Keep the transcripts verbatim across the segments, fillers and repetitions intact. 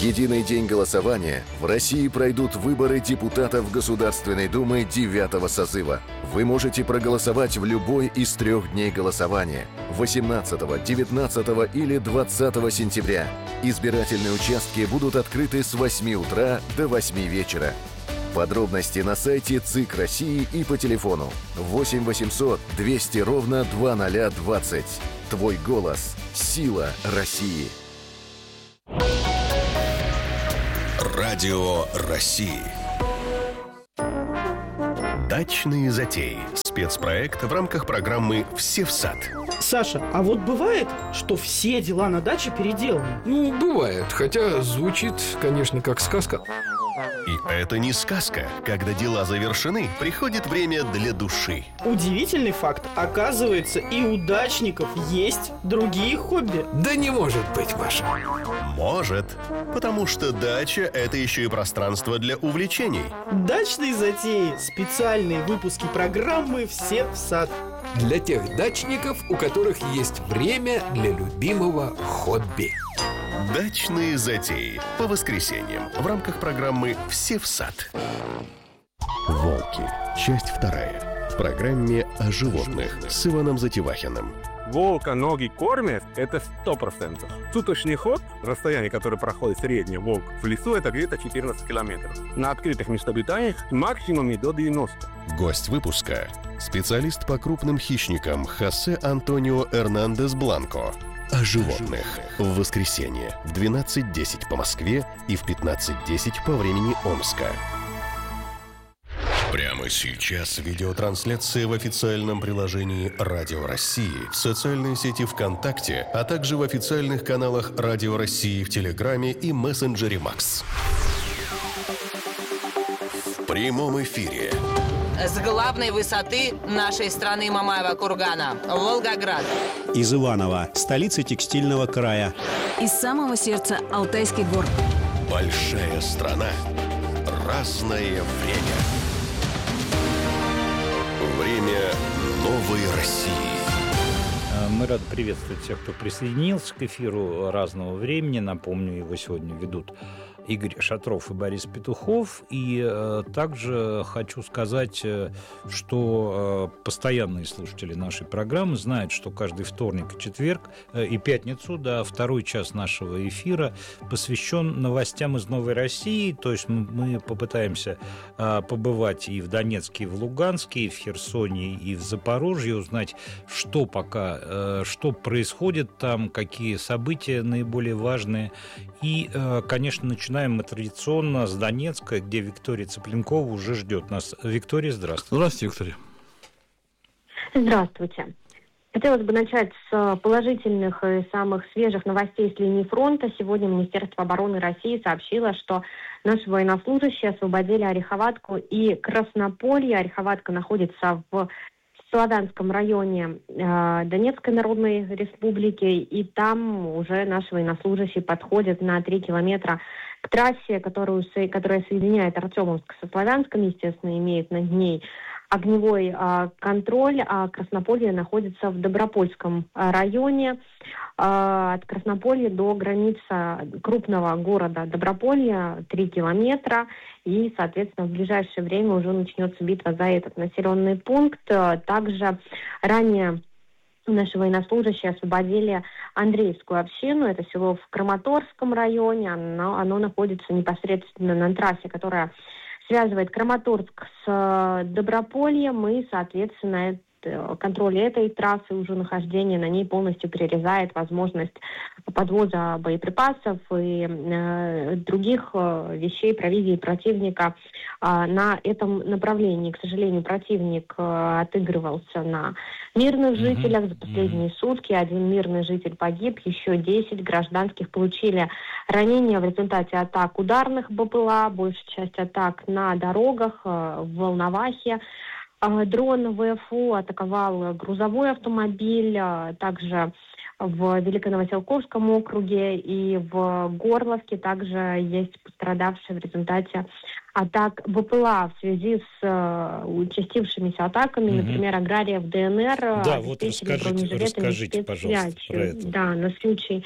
единый день голосования в России пройдут выборы депутатов Государственной Думы девятого созыва. Вы можете проголосовать в любой из трех дней голосования – восемнадцатого, девятнадцатого или двадцатого сентября. Избирательные участки будут открыты с восьми утра до восьми вечера. Подробности на сайте ЦИК России и по телефону восемь восемьсот двести ровно двадцать двадцать. Твой голос – сила России. Радио России. Дачные затеи. Спецпроект в рамках программы «Все в сад». Саша, а вот бывает, что все дела на даче переделаны? Ну, бывает, хотя звучит, конечно, как сказка. И это не сказка. Когда дела завершены, приходит время для души. Удивительный факт. Оказывается, и у дачников есть другие хобби. Да не может быть, Маша. Может, потому что дача – это еще и пространство для увлечений. Дачные затеи. Специальные выпуски программы «Все в сад». Для тех дачников, у которых есть время для любимого хобби. Дачные затеи по воскресеньям в рамках программы «Все в сад». Волки. Часть вторая. В программе о животных с Иваном Затевахиным. Волка ноги кормят – это сто процентов. Суточный ход, расстояние, которое проходит средний волк в лесу, это где-то четырнадцать километров. На открытых местообитаниях максимум до девяноста. Гость выпуска – специалист по крупным хищникам Хосе Антонио Эрнандес Бланко. О животных. В воскресенье в двенадцать десять по Москве и в пятнадцать десять по времени Омска. Прямо сейчас видеотрансляция в официальном приложении Радио России, в социальной сети ВКонтакте, а также в официальных каналах Радио России в Телеграме и мессенджере Макс. В прямом эфире. С главной высоты нашей страны Мамаева кургана – Волгоград. Из Иваново, столицы текстильного края. Из самого сердца Алтайских гор. Большая страна. Разное время. Время новой России. Мы рады приветствовать всех, кто присоединился к эфиру разного времени. Напомню, его сегодня ведут Игорь Шатров и Борис Петухов. И э, также хочу сказать, э, что э, постоянные слушатели нашей программы знают, что каждый вторник и четверг э, и пятницу, да, второй час нашего эфира посвящен новостям из Новой России. То есть мы попытаемся э, побывать и в Донецке, и в Луганске, и в Херсоне, и в Запорожье, узнать, что пока, э, что происходит там, какие события наиболее важные. И, э, конечно, начинаем Начинаем мы традиционно с Донецка, где Виктория Цыпленкова уже ждет нас. Виктория, здравствуйте. Здравствуйте, Виктория. Здравствуйте. Хотелось бы начать с положительных и самых свежих новостей с линии фронта. Сегодня Министерство обороны России сообщило, что наши военнослужащие освободили Ореховатку и Краснополье. Ореховатка находится в Славянском районе э, Донецкой Народной Республики, и там уже наши военнослужащие подходят на три километра к трассе, которую, которая соединяет Артемовск со Славянском, естественно, имеет над ней огневой э, контроль, а Краснополье находится в Добропольском э, районе. Э, от Краснополья до границы крупного города Доброполья три километра, и, соответственно, в ближайшее время уже начнется битва за этот населенный пункт. Также ранее наши военнослужащие освободили Андреевскую общину, это село в Краматорском районе, оно, оно находится непосредственно на трассе, которая связывает Краматорск с Добропольем, и, соответственно, контроль этой трассы, уже нахождение на ней полностью перерезает возможность подвоза боеприпасов и э, других э, вещей, провизии противника э, на этом направлении. К сожалению, противник э, отыгрывался на мирных жителях за последние mm-hmm. сутки. Один мирный житель погиб, еще десять гражданских получили ранения в результате атак ударных БПЛА, большая часть атак на дорогах, э, в Волновахе. Дрон ВФУ атаковал грузовой автомобиль, также в Великоновоселковском округе и в Горловке. Также есть пострадавшие в результате атак БПЛА в связи с участившимися атаками, mm-hmm. например, аграриев ДНР. Да, вот расскажите, расскажите, пожалуйста, про это. Да, на случай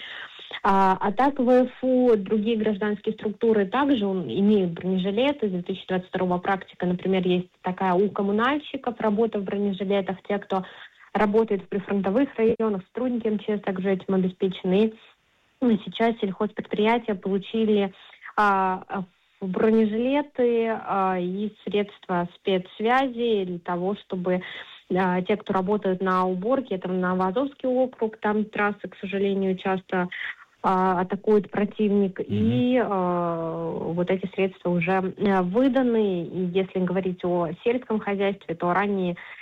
А, а так ВФУ, другие гражданские структуры также имеют бронежилеты. С две тысячи двадцать второго практика, например, есть такая у коммунальщиков, работа в бронежилетах, те, кто работает в прифронтовых районах, сотрудники МЧС также этим обеспечены. И сейчас сельхозпредприятия получили а, бронежилеты а, и средства спецсвязи для того, чтобы а, те, кто работает на уборке, это на Новоазовский округ, там трассы, к сожалению, часто а, атакует противник, mm-hmm. и а, вот эти средства уже выданы. И если говорить о сельском хозяйстве, то ранее